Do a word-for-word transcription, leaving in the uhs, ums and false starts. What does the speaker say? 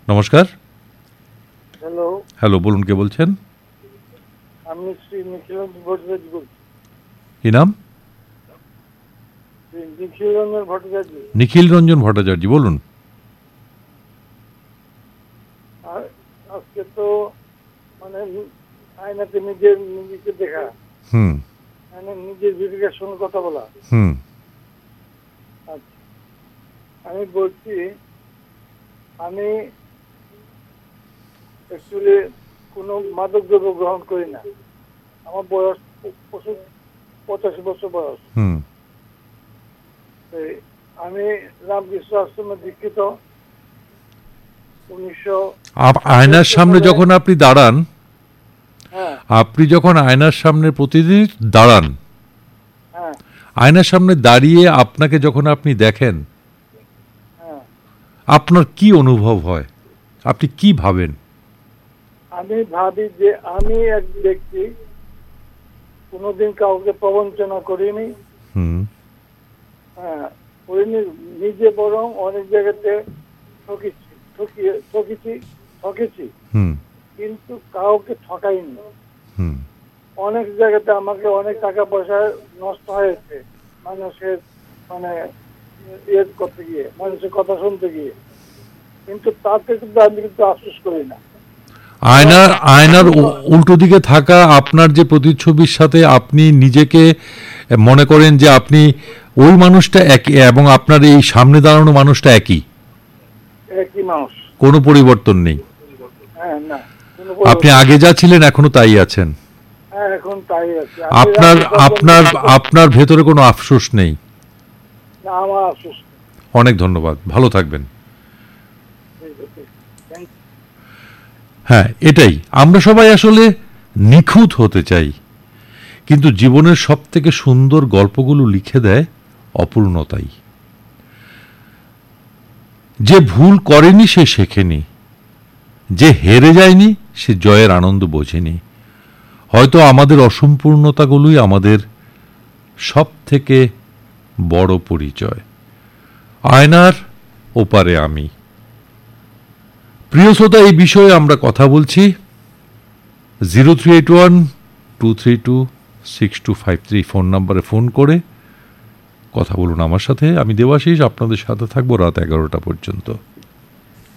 নমস্কার। Hello hello, বলুন, কে বলছেন? আমি শ্রী নিখিল ভট্টাচার্য বলছি। কি নাম? শ্রী নিখিল রঞ্জন ভট্টাচার্য। নিখিল রঞ্জন ভট্টাচার্য, বলুন। আর আজকে তো মানে আয়নাতে নিজের নিজেকে দেখা, হুম মানে নিজের বিবেকের সঙ্গে কথা বলা। হুম আচ্ছা, আমি বলছি আমি অ্যাকচুয়ালি কোনো মাদক দ্রব্য গ্রহণ করি না। আমার বয়স পঁচিশ পঁচাশি বছর বয়স। হুম এই আমি রামকৃষ্ণ আশ্রমে দীক্ষিত। উনিশশো আপ- আয়নার সামনে যখন আপনি দাঁড়ান, হ্যাঁ আপনি যখন আয়নার সামনে প্রতিদিন দাঁড়ান, হ্যাঁ আয়নার সামনে দাঁড়িয়ে আপনাকে যখন আপনি দেখেন, হ্যাঁ আপনার কি অনুভব হয়? আপনি কি ভাবেন? আমি ভাবি যে আমি এক ব্যক্তি, কোনোদিন কাউকে প্রবঞ্চনা করিনি। হুম হ্যাঁ, করিনি, নিজে বরং অনেক জায়গাতে ঠকেছি ঠকিয়ে ঠকেছি ঠকেছি হুম কিন্তু কাউকে ঠকাইনি। হুম অনেক জায়গাতে আমাকে অনেক টাকা পয়সা নষ্ট হয়েছে মানুষের মানে ইয়ে করতে গিয়ে, মানুষের কথা শুনতে গিয়ে, কিন্তু তাতে কিন্তু আমি কিন্তু আফসোস করি না। আয়নার আয়নার উ- উল্টো দিকে থাকা আপনার যে প্রতিচ্ছবির সাথে আপনি নিজেকে মনে করেন যে আপনি ওই মানুষটা একই, এবং আপনার এই সামনে দাঁড়ানো মানুষটা একই, একই মানুষ। কোনো পরিবর্তন নেই। হ্যাঁ, না কোনো আপনি পরিবর্তন আগে যা ছিলেন এখনো তাই আছেন। নেই। হ্যাঁ, এখন তাই আছে। আমি আপনার রাতে আপনার যখন- আপনার ভেতরে কোনো আফসোস নেই। না, আমার আফসোস নেই। অনেক ধন্যবাদ, ভালো থাকবেন। ঠিক আছে, থ্যাংক ইউ। হ্যাঁ, এটাই আমরা সবাই আসলে নিখুঁত হতে চাই, কিন্তু জীবনের সব থেকে সুন্দর গল্পগুলো লিখে দেয় অপূর্ণতাই। যে ভুল করেনি সে শেখেনি, যে হেরে যায়নি সে জয়ের আনন্দ বোঝেনি। হয়তো আমাদের অসম্পূর্ণতাগুলোই আমাদের সব থেকে বড় পরিচয়। আয়নার ওপারে আমি। প্রিয় শ্রোতা, এই বিষয়ে আমরা কথা বলছি। Zero three eight one two three two six two five three phone নাম্বারে ফোন করে কথা বলুন আমার সাথে। আমি দেবাশিস, আপনাদের সাথে থাকবো রাত এগারোটা পর্যন্ত।